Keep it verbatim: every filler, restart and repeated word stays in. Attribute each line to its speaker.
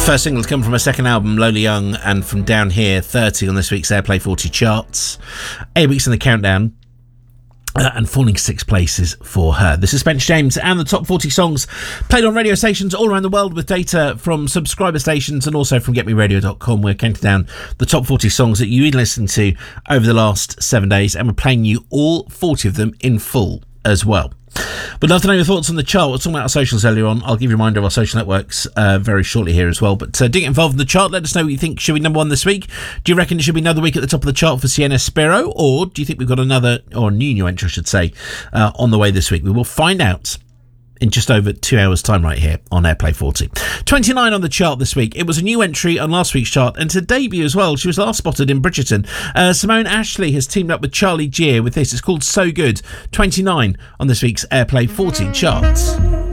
Speaker 1: First singles come from her second album, Lola Young, and from Down Here, thirty on this week's Airplay forty charts. Eight weeks in the countdown. Uh, and falling six places for her. This is Spence James and the top forty songs played on radio stations all around the world with data from subscriber stations and also from get me radio dot com. We're counting down the top forty songs that you've been listening to over the last seven days, and we're playing you all forty of them in full as well. We'd love to know your thoughts on the chart. We were talking about our socials earlier on. I'll give you a reminder of our social networks uh, very shortly here as well. But uh, do get involved in the chart. Let us know what you think should be number one this week. Do you reckon it should be another week at the top of the chart for Sienna Sparrow? Or do you think we've got another, or a new new entry I should say, uh, on the way this week? We will find out in just over two hours' time right here on Airplay forty. twenty-nine on the chart this week. It was a new entry on last week's chart and to debut as well. She was last spotted in Bridgerton. Uh, Simone Ashley has teamed up with Charlie Gear with this. It's called So Good. twenty-nine on this week's Airplay forty charts.